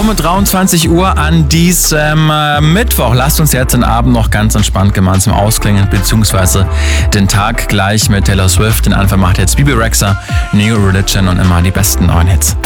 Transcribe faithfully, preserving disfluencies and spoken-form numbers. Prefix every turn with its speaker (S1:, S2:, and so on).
S1: um dreiundzwanzig Uhr an diesem äh, Mittwoch. Lasst uns jetzt den Abend noch ganz entspannt gemeinsam ausklingen, beziehungsweise den Tag gleich mit Taylor Swift. Den Anfang macht jetzt Bebe Rexha, New Religion und immer die besten neuen Hits.